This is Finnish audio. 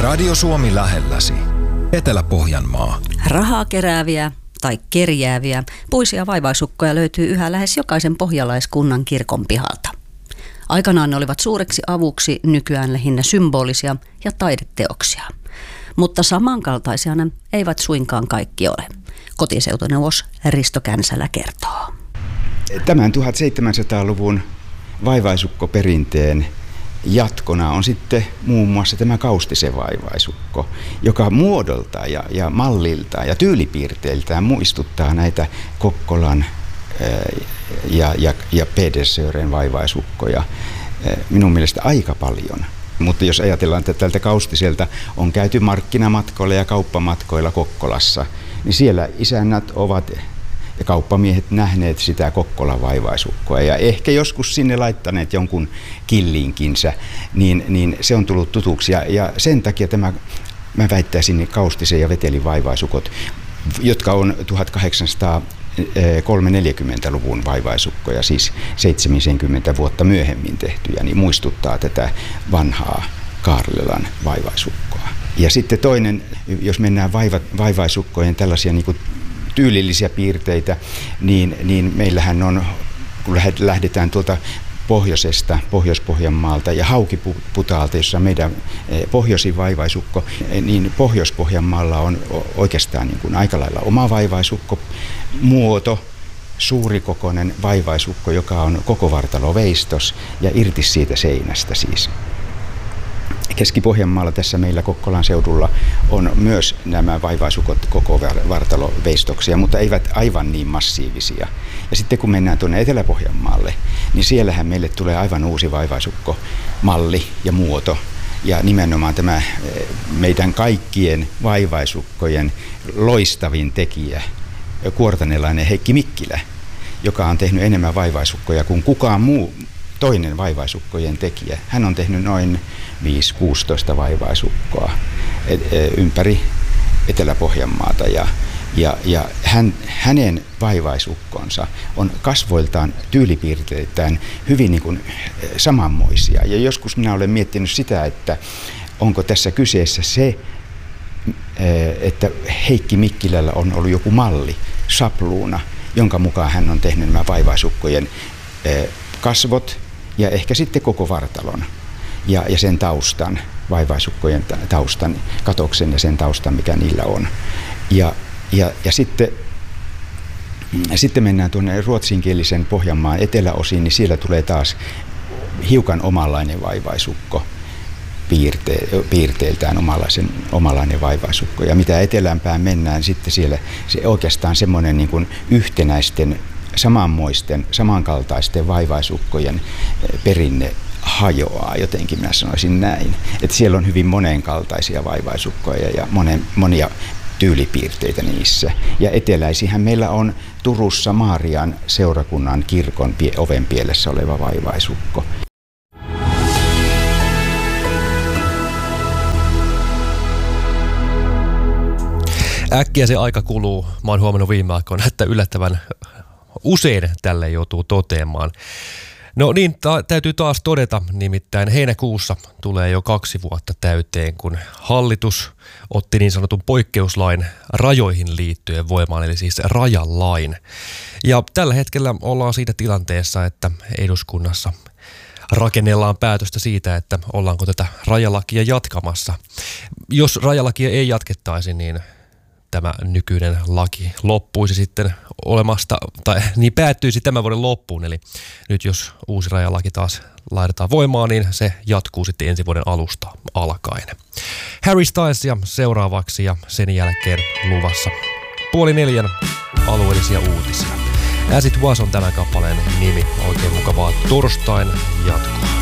Radio Suomi lähelläsi. Etelä-Pohjanmaa. Rahaa kerääviä tai kerjääviä puisia vaivaisukkoja löytyy yhä lähes jokaisen pohjalaiskunnan kirkon pihalta. Aikanaan ne olivat suureksi avuksi, nykyään lähinnä symbolisia ja taideteoksia. Mutta samankaltaisia ne eivät suinkaan kaikki ole. Kotiseutuneuvos Risto Känsälä kertoo. Tämän 1700-luvun vaivaisukkoperinteen jatkona on sitten muun muassa tämä Kaustisen vaivaisukko, joka muodoltaan ja malliltaan ja tyylipiirteiltään muistuttaa näitä Kokkolan ja Pedersören vaivaisukkoja minun mielestä aika paljon. Mutta jos ajatellaan, että tältä Kaustiselta on käyty markkinamatkoilla ja kauppamatkoilla Kokkolassa, niin siellä isännät ovat ja kauppamiehet nähneet sitä Kokkolan vaivaisukkoa ja ehkä joskus sinne laittaneet jonkun killinkinsä, niin se on tullut tutuksi. Ja sen takia mä väittäisin Kaustisen ja Vetelin vaivaisukot, jotka on 1840-luvun vaivaisukkoja, siis 70 vuotta myöhemmin tehtyjä, niin muistuttaa tätä vanhaa Kaarlelan vaivaisukkoa. Ja sitten toinen, jos mennään vaivaisukkojen tällaisia niin kuin tyylillisiä piirteitä, niin meillähän on, kun lähdetään tuolta pohjoisesta, Pohjois-Pohjanmaalta ja Haukiputaalta, jossa meidän pohjoisin vaivaisukko, niin Pohjois-Pohjanmaalla on oikeastaan niin kuin aika lailla oma vaivaisukko muoto, suurikokoinen vaivaisukko, joka on koko vartaloveistos ja irti siitä seinästä siis. Keski-Pohjanmaalla tässä meillä Kokkolan seudulla on myös nämä vaivaisukot koko vartaloveistoksia, mutta eivät aivan niin massiivisia. Ja sitten kun mennään tuonne Etelä-Pohjanmaalle, niin siellähän meille tulee aivan uusi vaivaisukkomalli ja muoto. Ja nimenomaan tämä meidän kaikkien vaivaisukkojen loistavin tekijä, kuortanelainen Heikki Mikkilä, joka on tehnyt enemmän vaivaisukkoja kuin kukaan muu toinen vaivaisukkojen tekijä. Hän on tehnyt noin 5-16 vaivaisukkoa ympäri Etelä-Pohjanmaata ja hänen vaivaisukkonsa on kasvoiltaan, tyylipiirteiltään hyvin niin kuin samanmoisia. Ja joskus minä olen miettinyt sitä, että onko tässä kyseessä se, että Heikki Mikkilällä on ollut joku malli, sapluuna, jonka mukaan hän on tehnyt nämä vaivaisukkojen kasvot ja ehkä sitten koko vartalon ja sen taustan, vaivaisukkojen taustan, katoksen ja sen taustan, mikä niillä on. Ja sitten mennään tuonne ruotsinkielisen Pohjanmaan eteläosiin, niin siellä tulee taas hiukan omanlainen vaivaisukko, piirteiltään omanlainen vaivaisukko. Ja mitä etelämpään mennään, sitten siellä se oikeastaan semmoinen niin kuin yhtenäisten, samanmoisten, samankaltaisten vaivaisukkojen perinne hajoaa, jotenkin minä sanoisin näin. Että siellä on hyvin monenkaltaisia vaivaisukkoja ja monia tyylipiirteitä niissä. Ja eteläisihän meillä on Turussa Maarian seurakunnan kirkon ovenpielessä oleva vaivaisukko. Äkkiä se aika kuluu. Mä oon huomannut viime aikoina, että yllättävän usein tälle joutuu toteamaan. No niin, täytyy taas todeta, nimittäin heinäkuussa tulee jo 2 vuotta täyteen, kun hallitus otti niin sanotun poikkeuslain rajoihin liittyen voimaan, eli siis rajalain. Ja tällä hetkellä ollaan siinä tilanteessa, että eduskunnassa rakennellaan päätöstä siitä, että ollaanko tätä rajalakia jatkamassa. Jos rajalakia ei jatkettaisi, niin tämä nykyinen laki loppuisi sitten olemasta, tai niin päättyisi tämän vuoden loppuun. Eli nyt jos uusi rajalaki taas laitetaan voimaan, niin se jatkuu sitten ensi vuoden alusta alkaen. Harry Stylesia seuraavaksi ja sen jälkeen luvassa 3:30 alueellisia uutisia. As It Was on tämän kappaleen nimi. Oikein mukavaa torstain jatkoa.